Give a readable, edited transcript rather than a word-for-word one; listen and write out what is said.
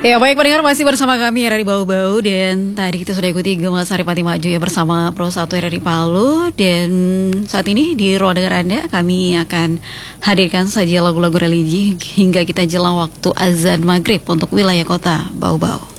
Ya baik pendengar, masih bersama kami RRI Bau-Bau. Dan tadi kita sudah ikuti Gema Saripati Maju ya bersama Pro 1 RRI Palu. Dan saat ini di ruang dengar Anda kami akan hadirkan saja lagu-lagu religi hingga kita jelang waktu azan maghrib untuk wilayah kota Bau-Bau.